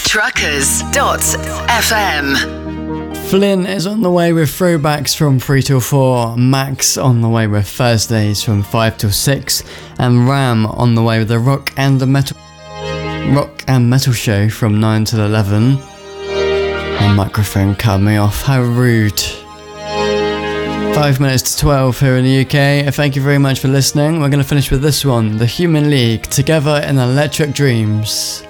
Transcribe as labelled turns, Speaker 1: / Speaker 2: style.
Speaker 1: Truckers.fm.
Speaker 2: Flynn is on the way with throwbacks from 3 till 4, Max on the way with Thursdays from 5 till 6, and Ram on the way with the rock and metal show from 9 till 11. My microphone cut me off, how rude. 5 minutes to 12 here in the UK. Thank you very much for listening. We're going to finish with this one, The Human League, Together in Electric Dreams.